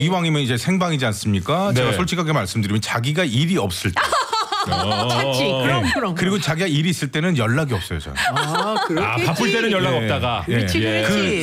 이왕이면 이제 생방이지 않습니까? 제가 네. 솔직하게 말씀드리면 자기가 일이 없을 때 찾지. 그럼. 그리고 자기가 일이 있을 때는 연락이 없어요 저는. 그렇겠지. 바쁠 때는 연락 예. 없다가. 그렇지, 예. 그렇지.